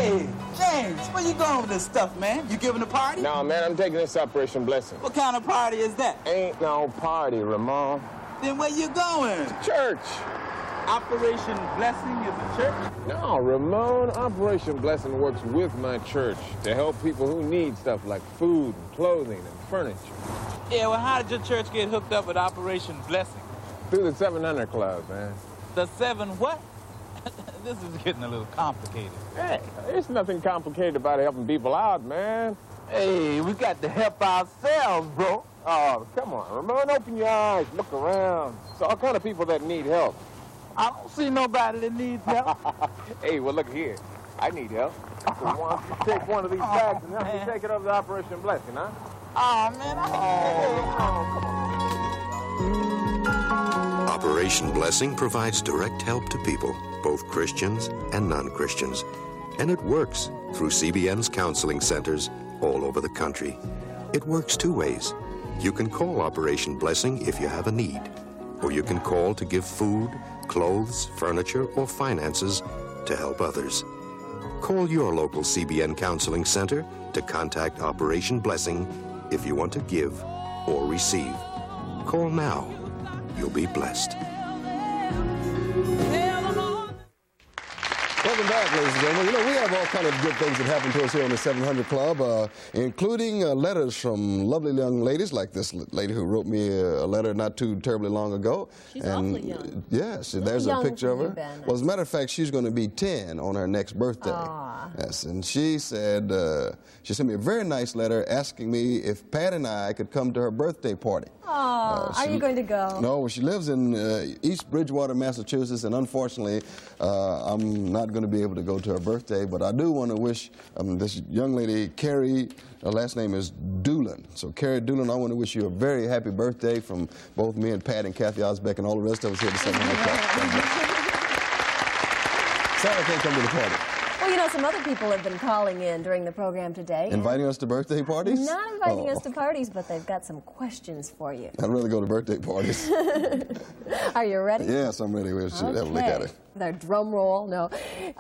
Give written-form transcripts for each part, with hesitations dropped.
Hey, James, where you going with this stuff, man? You giving a party? No, man, I'm taking this Operation Blessing. What kind of party is that? Ain't no party, Ramon. Then where you going? Church. Operation Blessing is a church? No, Ramon, Operation Blessing works with my church to help people who need stuff like food and clothing and furniture. Yeah, well, how did your church get hooked up with Operation Blessing? Through the 700 Club, man. The 7 what? This is getting a little complicated. Hey, there's nothing complicated about helping people out, man. Hey, we got to help ourselves, bro. Oh, come on, Ramon, open your eyes, look around. It's all kind of people that need help. I don't see nobody that needs help. Hey, well, look here. I need help. So why don't you take one of these bags and help me take it over to Operation Blessing, huh? Oh, man. Come on. Operation Blessing provides direct help to people, both Christians and non-Christians. And it works through CBN's counseling centers all over the country. It works two ways. You can call Operation Blessing if you have a need, or you can call to give food, clothes, furniture, or finances to help others. Call your local CBN Counseling Center to contact Operation Blessing if you want to give or receive. Call now. You'll be blessed. Welcome back, ladies and gentlemen. You know, we have all kind of good things that happen to us here on the 700 Club, including letters from lovely young ladies like this lady who wrote me a letter not too terribly long ago. She's awfully young. Yes, there's a picture of her. Well, as a matter of fact, she's going to be 10 on her next birthday. Aww. Yes, and she said, she sent me a very nice letter asking me if Pat and I could come to her birthday party. Are you going to go? No, she lives in East Bridgewater, Massachusetts, and unfortunately, I'm not going to be able to go to her birthday, but I do want to wish this young lady, Carrie, her last name is Doolin. So, Carrie Doolin, I want to wish you a very happy birthday from both me and Pat and Kathy Osbeck and all the rest of us here at the 700 Club. Sarah can't come to the party. Well, you know, some other people have been calling in during the program today. Inviting us to birthday parties? Not inviting us to parties, but they've got some questions for you. I'd rather go to birthday parties. Are you ready? Yes, I'm ready. We should have a look at it. Their drum roll, no.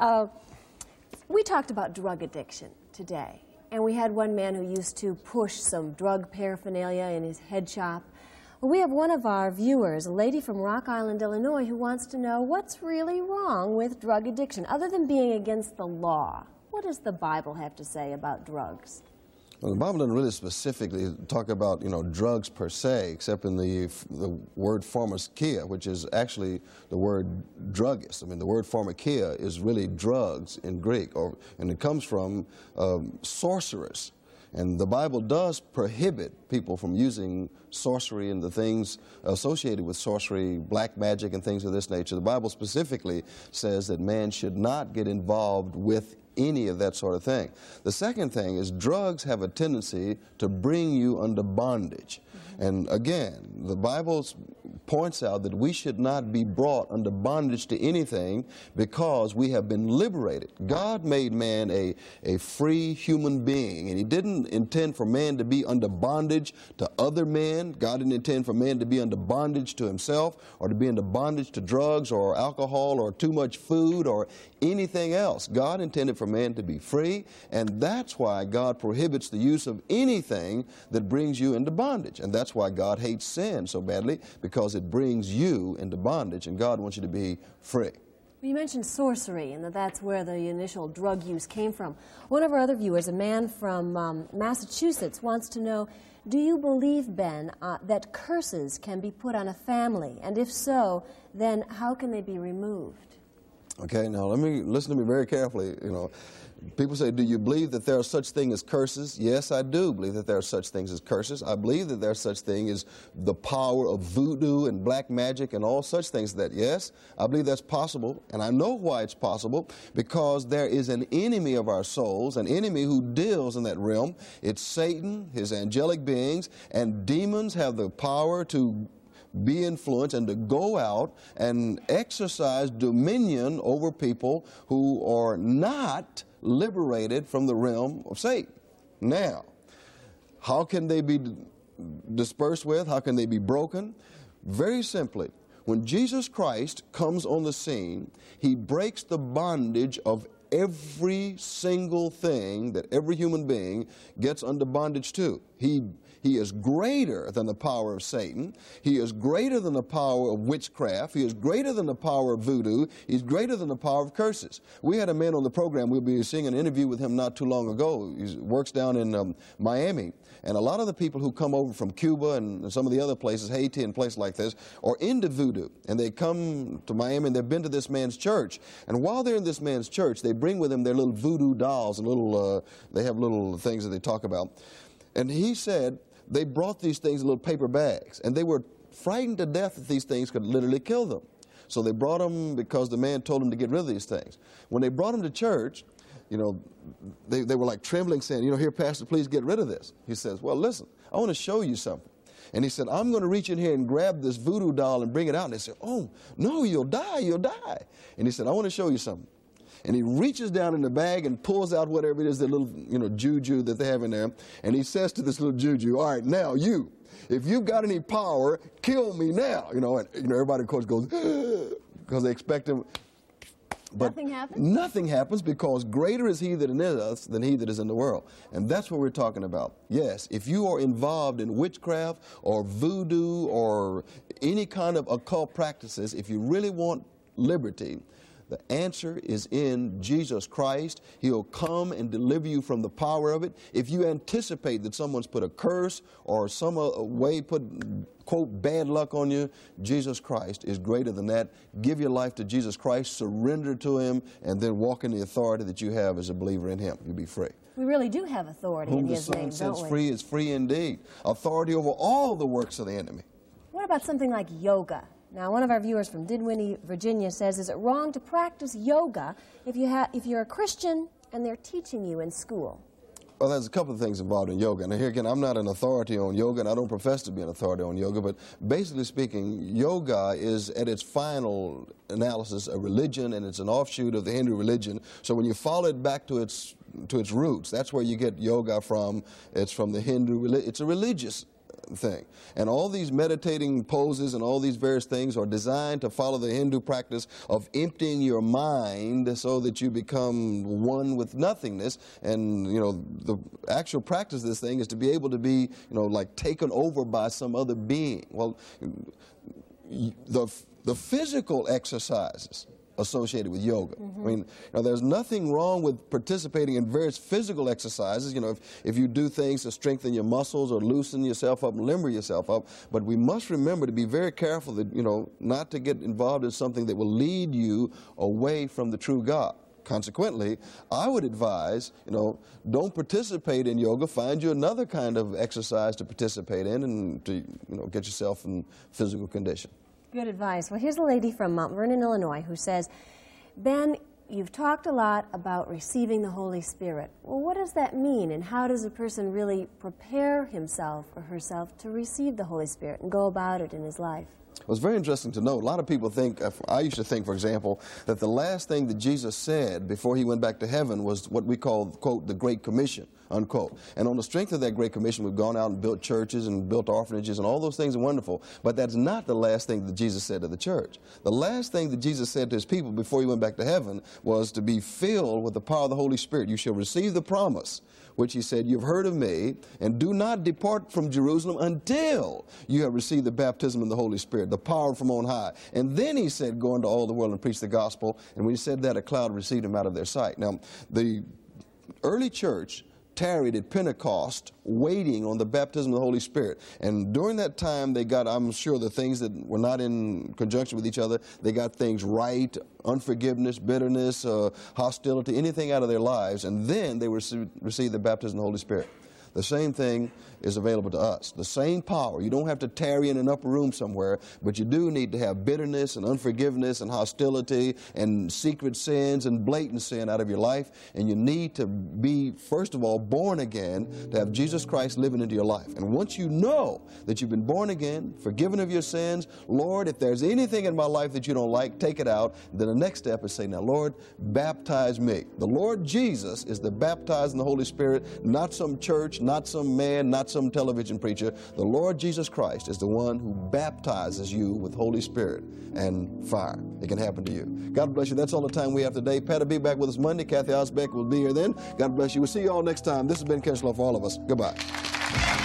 We talked about drug addiction today, and we had one man who used to push some drug paraphernalia in his head shop. Well, we have one of our viewers, a lady from Rock Island, Illinois, who wants to know what's really wrong with drug addiction, other than being against the law. What does the Bible have to say about drugs? Well, the Bible doesn't really specifically talk about, you know, drugs per se, except in the word pharmakeia, which is actually the word druggist. I mean, the word pharmakeia is really drugs in Greek, and it comes from sorcerers. And the Bible does prohibit people from using sorcery and the things associated with sorcery, black magic and things of this nature. The Bible specifically says that man should not get involved with any of that sort of thing. The second thing is drugs have a tendency to bring you under bondage. And again, the Bible points out that we should not be brought under bondage to anything because we have been liberated. God made man a free human being, and he didn't intend for man to be under bondage to other men. God didn't intend for man to be under bondage to himself or to be under bondage to drugs or alcohol or too much food or anything else. God intended for man to be free, and that's why God prohibits the use of anything that brings you into bondage. And that's why God hates sin so badly, because it brings you into bondage, and God wants you to be free. Well, you mentioned sorcery, and that's where the initial drug use came from. One of our other viewers, a man from Massachusetts, wants to know, do you believe, Ben, that curses can be put on a family? And if so, then how can they be removed? Okay, now listen to me very carefully. You know, people say, do you believe that there are such things as curses? Yes, I do believe that there are such things as curses. I believe that there are such things as the power of voodoo and black magic and all such things. That, yes, I believe that's possible, and I know why it's possible, because there is an enemy of our souls, an enemy who deals in that realm. It's Satan, his angelic beings, and demons have the power to be influenced and to go out and exercise dominion over people who are not liberated from the realm of Satan. Now, how can they be dispersed with? How can they be broken? Very simply, when Jesus Christ comes on the scene, he breaks the bondage of every single thing that every human being gets under bondage to. He is greater than the power of Satan. He is greater than the power of witchcraft. He is greater than the power of voodoo. He's greater than the power of curses. We had a man on the program. We'll be seeing an interview with him not too long ago. He works down in Miami. And a lot of the people who come over from Cuba and some of the other places, Haiti and places like this, are into voodoo. And they come to Miami and they've been to this man's church. And while they're in this man's church, they bring with them their little voodoo dolls and they have little things that they talk about. And he said they brought these things in little paper bags. And they were frightened to death that these things could literally kill them. So they brought them because the man told them to get rid of these things. When they brought them to church, you know, they were like trembling, saying, you know, here, Pastor, please get rid of this. He says, well, listen, I want to show you something. And he said, I'm going to reach in here and grab this voodoo doll and bring it out. And they said, oh, no, you'll die, you'll die. And he said, I want to show you something. And he reaches down in the bag and pulls out whatever it is, the little, you know, juju that they have in there. And he says to this little juju, all right, now you, if you've got any power, kill me now. You know, and everybody, of course, goes, because they expect him. But nothing happens? Nothing happens, because greater is he that is in us than he that is in the world. And that's what we're talking about. Yes, if you are involved in witchcraft or voodoo or any kind of occult practices, if you really want liberty, the answer is in Jesus Christ. He'll come and deliver you from the power of it. If you anticipate that someone's put a curse or some way put, quote, bad luck on you, Jesus Christ is greater than that. Give your life to Jesus Christ, surrender to Him, and then walk in the authority that you have as a believer in Him. You'll be free. We really do have authority in His name, don't we? Whom the Son sets free is free indeed. Authority over all the works of the enemy. What about something like yoga? Now, one of our viewers from Dinwiddie, Virginia says, is it wrong to practice yoga if you're a Christian and they're teaching you in school? Well, there's a couple of things involved in yoga. And here again, I'm not an authority on yoga, and I don't profess to be an authority on yoga, but basically speaking, yoga is, at its final analysis, a religion, and it's an offshoot of the Hindu religion. So when you follow it back to its roots, that's where you get yoga from. It's from the Hindu religion. It's a religious thing. And all these meditating poses and all these various things are designed to follow the Hindu practice of emptying your mind so that you become one with nothingness. And, you know, the actual practice of this thing is to be able to be, you know, like taken over by some other being. Well, the physical exercises associated with yoga. I mean, now there's nothing wrong with participating in various physical exercises, you know, if you do things to strengthen your muscles or loosen yourself up and limber yourself up, but we must remember to be very careful that, you know, not to get involved in something that will lead you away from the true God. Consequently, I would advise, you know, don't participate in yoga. Find you another kind of exercise to participate in and to, you know, get yourself in physical condition. Good advice. Well, here's a lady from Mount Vernon, Illinois, who says, Ben, you've talked a lot about receiving the Holy Spirit. Well, what does that mean, and how does a person really prepare himself or herself to receive the Holy Spirit and go about it in his life? Well, it's very interesting to know. A lot of people think, I used to think, for example, that the last thing that Jesus said before He went back to heaven was what we call, quote, the Great Commission, unquote. And on the strength of that Great Commission, we've gone out and built churches and built orphanages, and all those things are wonderful. But that's not the last thing that Jesus said to the church. The last thing that Jesus said to His people before He went back to heaven was to be filled with the power of the Holy Spirit. You shall receive the promise, which He said, you've heard of me, and do not depart from Jerusalem until you have received the baptism of the Holy Spirit, the power from on high. And then He said, go into all the world and preach the gospel. And when He said that, a cloud received Him out of their sight. Now, the early church tarried at Pentecost waiting on the baptism of the Holy Spirit. And during that time, they got, I'm sure, the things that were not in conjunction with each other, they got things right, unforgiveness, bitterness, hostility, anything out of their lives, and then they received the baptism of the Holy Spirit. The same thing is available to us. The same power. You don't have to tarry in an upper room somewhere, but you do need to have bitterness and unforgiveness and hostility and secret sins and blatant sin out of your life. And you need to be, first of all, born again, to have Jesus Christ living into your life. And once you know that you've been born again, forgiven of your sins, Lord, if there's anything in my life that you don't like, take it out. Then the next step is say, now, Lord, baptize me. The Lord Jesus is the baptized in the Holy Spirit, not some church, not some man, not some television preacher. The Lord Jesus Christ is the one who baptizes you with Holy Spirit and fire. It can happen to you. God bless you. That's all the time we have today. Pat will be back with us Monday. Kathy Osbeck will be here then. God bless you. We'll see you all next time. This has been Keslow for all of us. Goodbye.